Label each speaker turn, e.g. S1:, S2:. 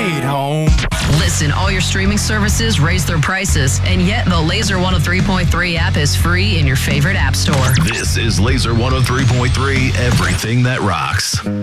S1: made home.
S2: Listen, all your streaming services raise their prices, and yet the Laser 103.3 app is free in your favorite app store.
S3: This is Laser 103.3, everything that rocks.